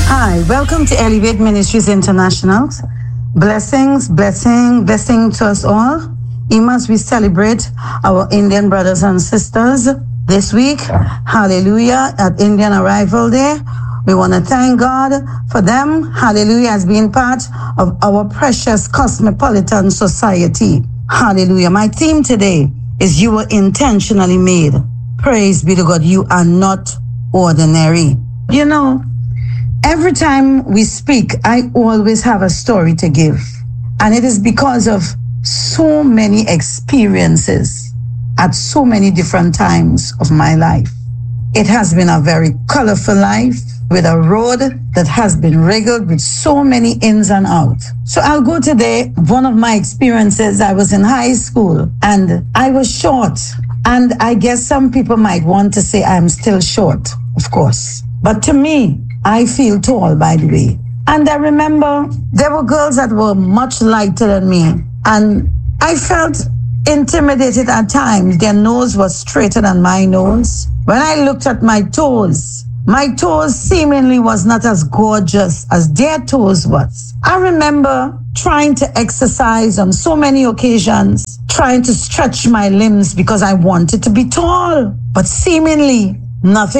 Hi, welcome to Elevate Ministries International. Blessing to us all. Even as we celebrate our Indian brothers and sisters this week, hallelujah, at Indian Arrival Day. We want to thank God for them, hallelujah, as being part of our precious cosmopolitan society. Hallelujah. My theme today is you were intentionally made. Praise be to God. You are not ordinary. You know, every time we speak, I always have a story to give. And it is because of so many experiences at so many different times of my life. It has been a very colorful life with a road that has been riddled with so many ins and outs. So I'll go today. One of my experiences, I was in high school and I was short. And I guess some people might want to say I'm still short, of course. But to me, I feel tall, by the way. And I remember there were girls that were much lighter than me. And I felt intimidated at times. Their nose was straighter than my nose. When I looked at my toes seemingly was not as gorgeous as their toes was. I remember trying to exercise on so many occasions, trying to stretch my limbs because I wanted to be tall. But seemingly nothing